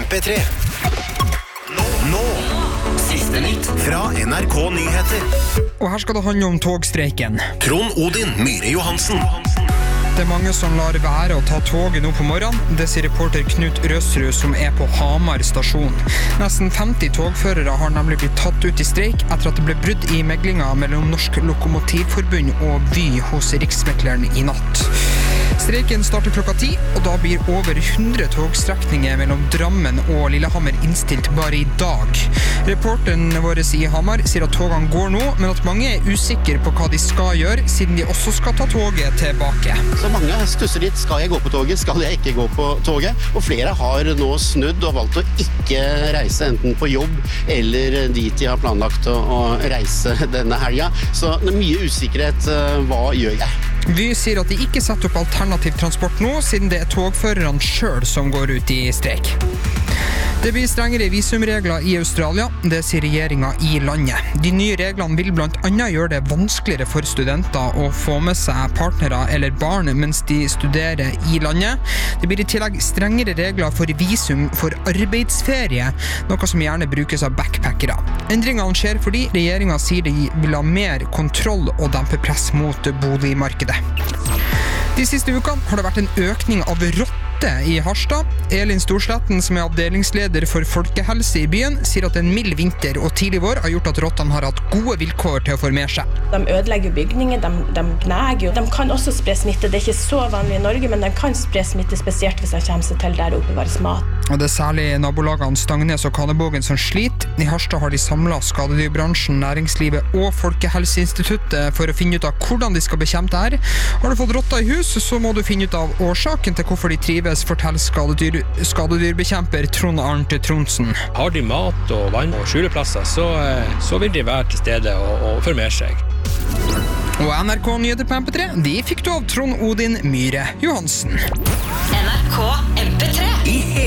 MP3. Nå. Siste nytt fra NRK Nyheter. Og her skal det handle om togstreiken. Trond Odin Myhre Johansen. Det mange som lar være å ta toget nå på morgenen. Det sier reporter Knut Røsrud som på Hamar stasjon. Nesten 50 togførere har nemlig blitt tatt ut i streik etter at det ble brudd i meglinga mellom Norsk Lokomotivforbund og Vy hos Riksmekleren i natt. Streiken starter klokka 10, og da blir over 100 togstrekninger mellom Drammen og Lillehammer innstilt bare i dag. Reporteren vår i Hamar sier at togene går nå, men at mange usikre på hva de skal gjøre, siden de også skal ta toget tilbake. Så mange stusser litt, skal jeg gå på toget, skal jeg ikke gå på toget? Og flere har nå snudd og valgt å ikke reise enten på jobb eller dit de har planlagt å reise denne helga. Så det er mye usikkerhet. Hva gjør jeg? Vy sier at de ikke setter opp alternativ transport nå, siden det togførerne selv som går ut i streik. Det blir strengere visumregler i Australia, det sier regjeringen i landet. De nye reglene vil blant annet gjøre det vanskeligere for studenter å få med seg partnere eller barn mens de studerer i landet. Det blir i tillegg strengere regler for visum for arbeidsferie, noe som gjerne brukes av backpackere. Endringene skjer fordi regjeringen sier de vil ha mer kontroll og dempe press mot boligmarkedet. De siste ukene har det vært en økning av rotter i Harstad. Elin Storsletten, som avdelingsleder for folkehelse i byen, sier at en mild vinter og tidlig vår har gjort at rottene har hatt gode vilkår til å formere seg. De ødelegger bygninger, de gnager. De kan også spre smitte. Det er ikke så vanlig i Norge, men de kan spre smitte, spesielt hvis de kommer seg til der det oppbevares mat. Og det er særlig nabolagene Stangnes og Kanebågen som sliter. I Harstad har de samlet skadedyrbransjen, næringslivet og Folkehelseinstituttet for å finne ut av hvordan de skal bekjempe det her. Har du fått rotter i hus, så må du finne ut av årsaken til hvorfor de trives, forteller skadedyrbekjemper Trond Arnt Trondsen. Har de mat og vann og skjuleplasser, så vil de være til stede og formere seg. Og NRK Nyheter på MP3, de fikk du av Trond Odin Myhre Johansen. NRK MP3. I